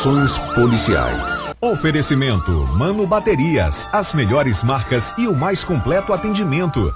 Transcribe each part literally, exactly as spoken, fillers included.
Informações policiais. Oferecimento Mano Baterias, as melhores marcas e o mais completo atendimento.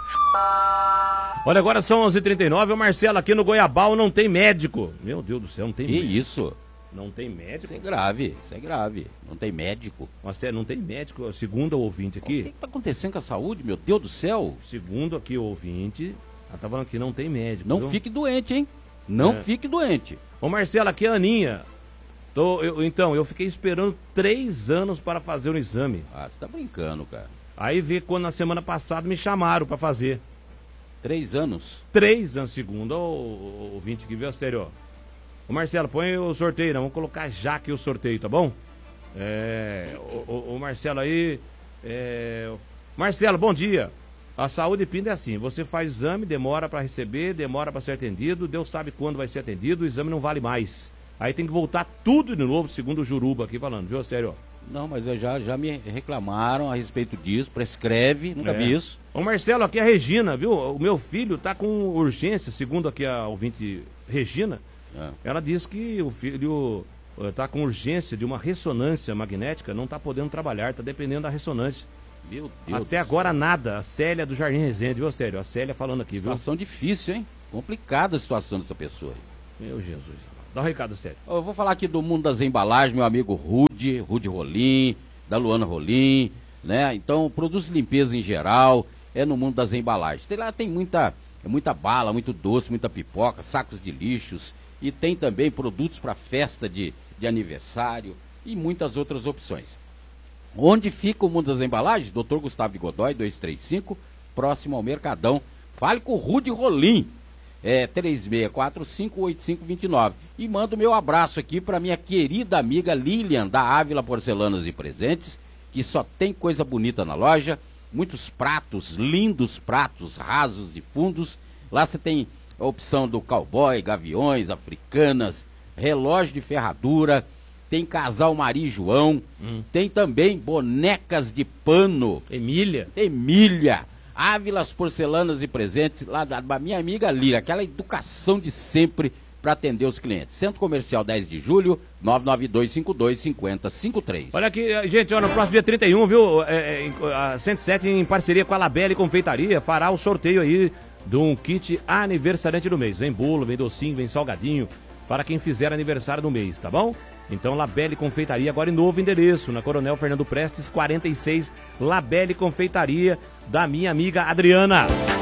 Olha, agora são onze e trinta e nove, o Marcelo aqui no Goiabal não tem médico. Meu Deus do céu, não tem que médico. Que isso? Não tem médico? Isso é grave, isso é grave. Não tem médico. Nossa, não tem médico, segundo o ouvinte aqui. O que está acontecendo com a saúde, meu Deus do céu? Segundo aqui o ouvinte, ela tá falando que não tem médico. Não viu? fique doente, hein? Não É. fique doente. Ô Marcelo, aqui é a Aninha. Tô, eu, então, eu fiquei esperando três anos para fazer o exame. Ah, você tá brincando, cara. Aí vê quando na semana passada me chamaram para fazer. Três anos? Três anos, segundo o ouvinte que viu a sério, ó. Ô Marcelo, põe o sorteio, não. Vamos colocar já aqui o sorteio, tá bom? É. O, o, o Marcelo aí. É, Marcelo, bom dia. A Saúde Pinda é assim: você faz exame, demora para receber, demora para ser atendido, Deus sabe quando vai ser atendido, o exame não vale mais. Aí tem que voltar tudo de novo, segundo o Juruba aqui falando, viu, sério? Não, mas eu já, já me reclamaram a respeito disso, prescreve, nunca É. vi isso. Ô Marcelo, aqui é a Regina, viu? O meu filho tá com urgência, segundo aqui a ouvinte Regina. É. Ela disse que o filho está com urgência de uma ressonância magnética, não está podendo trabalhar, está dependendo da ressonância. Meu Deus. Até agora nada. A Célia do Jardim Resende, viu, Célia? A Célia falando aqui, viu? Situação difícil, hein? Complicada a situação dessa pessoa aí. Meu Jesus. Dá um recado, Célia. Eu vou falar aqui do mundo das embalagens, meu amigo Rude, Rude Rolim, da Luana Rolim, né? Então, produtos de limpeza em geral, é no mundo das embalagens. Tem lá, tem muita, muita bala, muito doce, muita pipoca, sacos de lixos, e tem também produtos para festa de, de aniversário e muitas outras opções. Onde fica o mundo das embalagens? doutor Gustavo Godoy, duzentos e trinta e cinco, próximo ao Mercadão. Fale com o Rude Rolim, é três seis quatro cinco, oito cinco dois nove. E mando o meu abraço aqui para minha querida amiga Lilian, da Ávila Porcelanas e Presentes, que só tem coisa bonita na loja, muitos pratos, lindos pratos rasos e fundos. Lá você tem a opção do cowboy, gaviões, africanas, relógio de ferradura, tem casal Maria e João, hum. tem também bonecas de pano. Emília. Emília. Ávilas Porcelanas e Presentes, lá da, da minha amiga Lira, aquela educação de sempre para atender os clientes. Centro Comercial dez de julho, nove nove dois cinco dois cinco zero cinco três. Olha aqui, gente, ó, no próximo dia trinta e um, viu, é, é, a cento e sete, em parceria com a Labelle Confeitaria, fará o sorteio aí de um kit aniversariante do mês. Vem bolo, vem docinho, vem salgadinho, para quem fizer aniversário no mês, tá bom? Então, Labelle Confeitaria, agora em novo endereço, na Coronel Fernando Prestes, quarenta e seis, Labelle Confeitaria, da minha amiga Adriana.